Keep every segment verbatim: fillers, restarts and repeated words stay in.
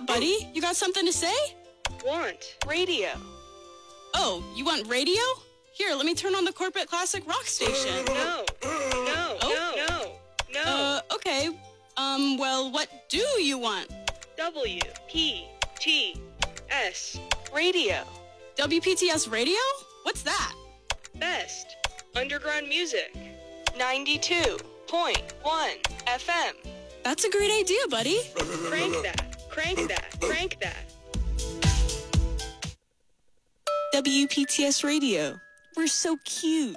up, buddy? You got something to say? Want radio. Oh, you want radio? Here, let me turn on the Corporate Classic Rock Station. No, no, Oh? no, no, no. Uh, okay. Um, well, what do you want? W P T S radio. W P T S Radio? What's that? Best underground music. ninety-two point one F M. That's a great idea, buddy. Crank that, crank that, crank that. W P T S Radio. We're so cute.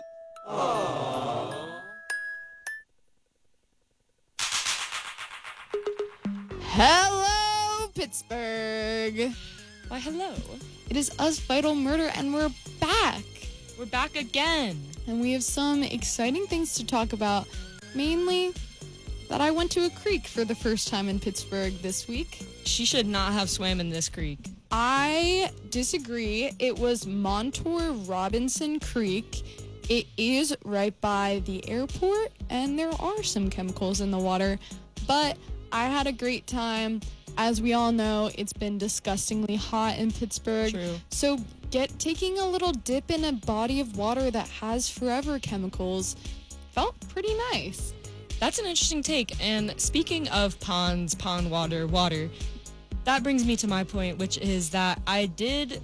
Hello, Pittsburgh. Why, hello. It is us, Vital Murder, and we're back. We're back again. And we have some exciting things to talk about. Mainly that I went to a creek for the first time in Pittsburgh this week. She should not have swam in this creek. I disagree. It was Montour Robinson Creek. It is right by the airport, and there are some chemicals in the water, but I had a great time. As we all know, it's been disgustingly hot in Pittsburgh. True. So get taking a little dip in a body of water that has forever chemicals felt pretty nice. That's an interesting take. And speaking of ponds, pond water, water, that brings me to my point, which is that I did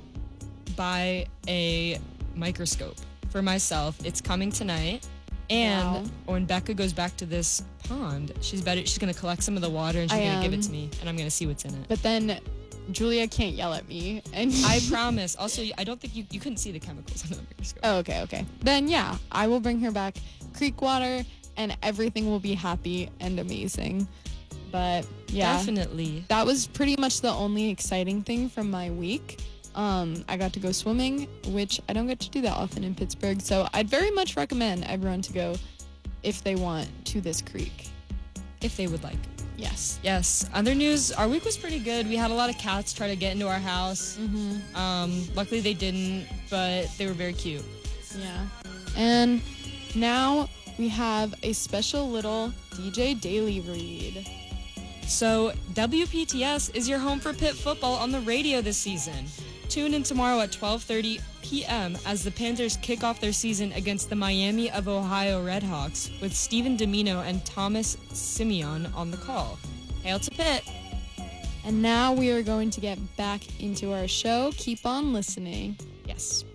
buy a microscope for myself. It's coming tonight. And Wow. when Becca goes back to this pond, she's better. She's going to collect some of the water and she's I going to give am. it to me. And I'm going to see what's in it. But then Julia can't yell at me. And I promise. Also, I don't think you, you couldn't see the chemicals on the microscope. Oh, okay, okay. Then, yeah, I will bring her back creek water, and everything will be happy and amazing. But, yeah. Definitely. That was pretty much the only exciting thing from my week. Um, I got to go swimming, which I don't get to do that often in Pittsburgh. So I'd very much recommend everyone to go, if they want, to this creek. If they would like. Yes. Yes. Other news, our week was pretty good. We had a lot of cats try to get into our house. Mm-hmm. Um, luckily they didn't, but they were very cute. Yeah. And now we have a special little D J Daily read. So, W P T S is your home for Pitt football on the radio this season. Tune in tomorrow at twelve thirty p.m. as the Panthers kick off their season against the Miami of Ohio Redhawks with Steven Domino and Thomas Simeon on the call. Hail to Pitt! And now we are going to get back into our show. Keep on listening. Yes.